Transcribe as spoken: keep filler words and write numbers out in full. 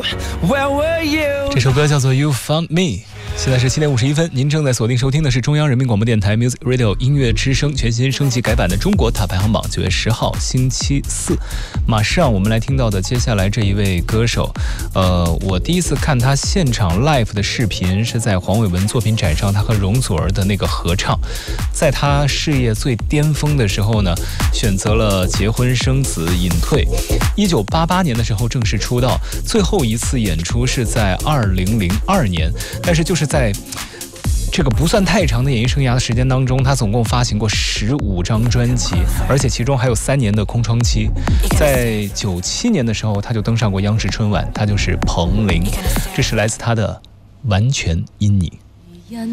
Where were you？ 这首歌叫做 You Found Me。现在是七点五十一分，您正在锁定收听的是中央人民广播电台 Music Radio 音乐之声全新升级改版的中国大排行榜。九月十号星期四，马上我们来听到的接下来这一位歌手，呃，我第一次看他现场 live 的视频是在黄伟文作品展上，他和容祖儿的那个合唱。在他事业最巅峰的时候呢，选择了结婚生子隐退。一九八八年的时候正式出道，最后一次演出是在二零零二年，但是就是在这个不算太长的演艺生涯的时间当中，他总共发行过十五张专辑，而且其中还有三年的空窗期。在九七年的时候，他就登上过央视春晚，他就是彭羚。这是来自他的《完全因你》。